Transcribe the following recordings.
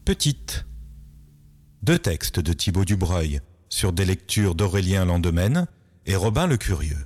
Petite. 2 textes de Thibaut Dubreuil sur des lectures d'Aurélien Landemaine et Robin le Curieux.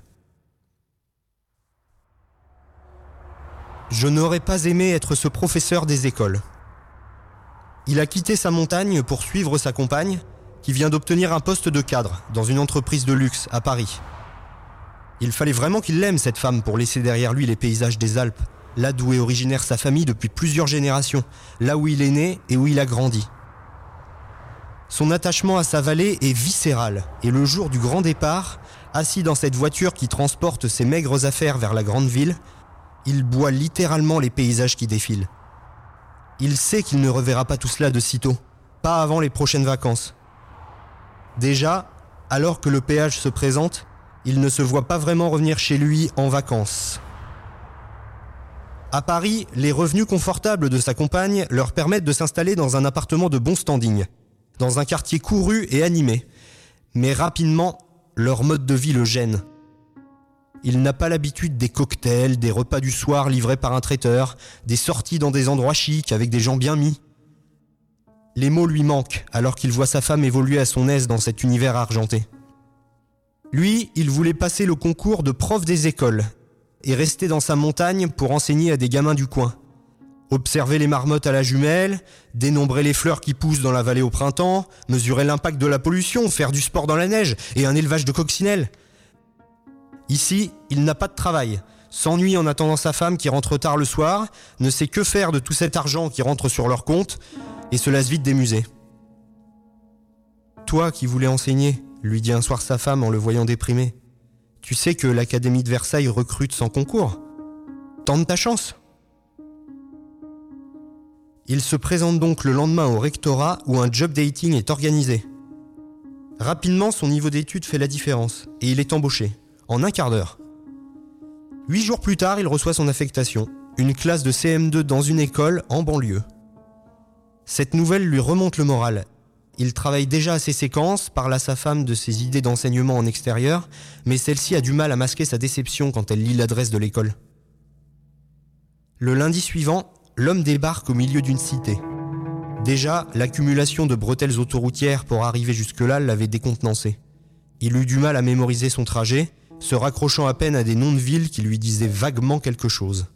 Je n'aurais pas aimé être ce professeur des écoles. Il a quitté sa montagne pour suivre sa compagne, qui vient d'obtenir un poste de cadre dans une entreprise de luxe à Paris. Il fallait vraiment qu'il l'aime, cette femme, pour laisser derrière lui les paysages des Alpes, là d'où est originaire sa famille depuis plusieurs générations, là où il est né et où il a grandi. Son attachement à sa vallée est viscéral, et le jour du grand départ, assis dans cette voiture qui transporte ses maigres affaires vers la grande ville, il boit littéralement les paysages qui défilent. Il sait qu'il ne reverra pas tout cela de sitôt, pas avant les prochaines vacances. Déjà, alors que le péage se présente, il ne se voit pas vraiment revenir chez lui en vacances. À Paris, les revenus confortables de sa compagne leur permettent de s'installer dans un appartement de bon standing, dans un quartier couru et animé. Mais rapidement, leur mode de vie le gêne. Il n'a pas l'habitude des cocktails, des repas du soir livrés par un traiteur, des sorties dans des endroits chics avec des gens bien mis. Les mots lui manquent alors qu'il voit sa femme évoluer à son aise dans cet univers argenté. Lui, il voulait passer le concours de prof des écoles et rester dans sa montagne pour enseigner à des gamins du coin. Observer les marmottes à la jumelle, dénombrer les fleurs qui poussent dans la vallée au printemps, mesurer l'impact de la pollution, faire du sport dans la neige et un élevage de coccinelles. Ici, il n'a pas de travail, s'ennuie en attendant sa femme qui rentre tard le soir, ne sait que faire de tout cet argent qui rentre sur leur compte et se lasse vite des musées. « Toi qui voulais enseigner », lui dit un soir sa femme en le voyant déprimé. « Tu sais que l'Académie de Versailles recrute sans concours. Tente ta chance !» Il se présente donc le lendemain au rectorat où un job dating est organisé. Rapidement, son niveau d'études fait la différence et il est embauché, en un quart d'heure. 8 jours plus tard, il reçoit son affectation, une classe de CM2 dans une école en banlieue. Cette nouvelle lui remonte le moral. Il travaille déjà à ses séquences, parle à sa femme de ses idées d'enseignement en extérieur, mais celle-ci a du mal à masquer sa déception quand elle lit l'adresse de l'école. Le lundi suivant, l'homme débarque au milieu d'une cité. Déjà, l'accumulation de bretelles autoroutières pour arriver jusque-là l'avait décontenancé. Il eut du mal à mémoriser son trajet, se raccrochant à peine à des noms de villes qui lui disaient vaguement quelque chose.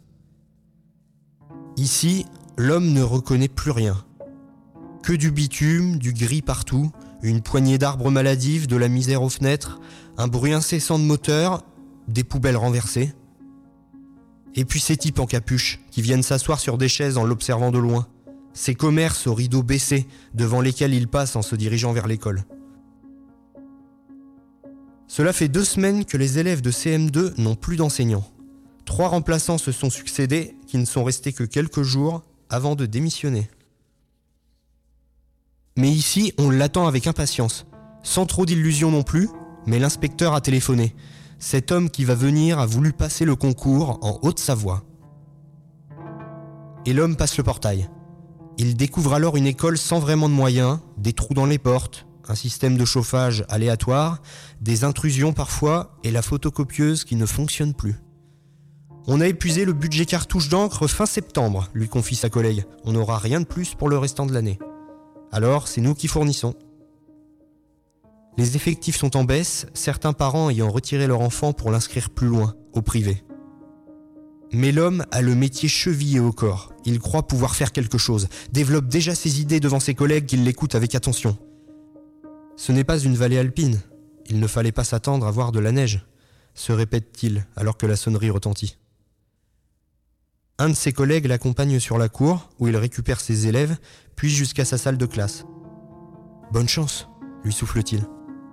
Ici, l'homme ne reconnaît plus rien. Que du bitume, du gris partout, une poignée d'arbres maladives, de la misère aux fenêtres, un bruit incessant de moteur, des poubelles renversées. Et puis ces types en capuche, qui viennent s'asseoir sur des chaises en l'observant de loin. Ces commerces aux rideaux baissés, devant lesquels il passe en se dirigeant vers l'école. Cela fait 2 semaines que les élèves de CM2 n'ont plus d'enseignants. 3 remplaçants se sont succédés, qui ne sont restés que quelques jours avant de démissionner. Mais ici, on l'attend avec impatience. Sans trop d'illusions non plus, mais l'inspecteur a téléphoné. Cet homme qui va venir a voulu passer le concours en Haute-Savoie. Et l'homme passe le portail. Il découvre alors une école sans vraiment de moyens, des trous dans les portes, un système de chauffage aléatoire, des intrusions parfois et la photocopieuse qui ne fonctionne plus. On a épuisé le budget cartouche d'encre fin septembre, lui confie sa collègue. On n'aura rien de plus pour le restant de l'année. Alors, c'est nous qui fournissons. Les effectifs sont en baisse, certains parents ayant retiré leur enfant pour l'inscrire plus loin, au privé. Mais l'homme a le métier chevillé au corps. Il croit pouvoir faire quelque chose, développe déjà ses idées devant ses collègues qui l'écoutent avec attention. Ce n'est pas une vallée alpine. Il ne fallait pas s'attendre à voir de la neige, se répète-t-il alors que la sonnerie retentit. Un de ses collègues l'accompagne sur la cour, où il récupère ses élèves, puis jusqu'à sa salle de classe. « Bonne chance !» lui souffle-t-il.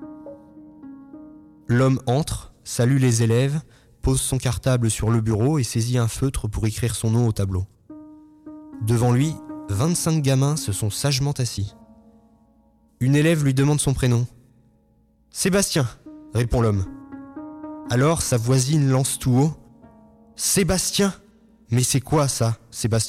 L'homme entre, salue les élèves, pose son cartable sur le bureau et saisit un feutre pour écrire son nom au tableau. Devant lui, 25 gamins se sont sagement assis. Une élève lui demande son prénom. « Sébastien !» répond l'homme. Alors sa voisine lance tout haut. « Sébastien ! Mais c'est quoi ça, Sébastien ?»